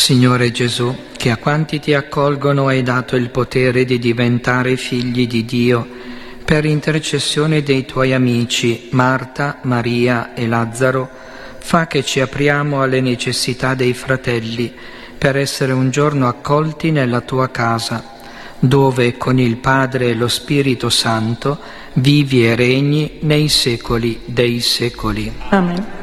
Signore Gesù, che a quanti ti accolgono hai dato il potere di diventare figli di Dio, per intercessione dei tuoi amici Marta, Maria e Lazzaro, fa che ci apriamo alle necessità dei fratelli per essere un giorno accolti nella tua casa, dove con il Padre e lo Spirito Santo vivi e regni nei secoli dei secoli. Amen.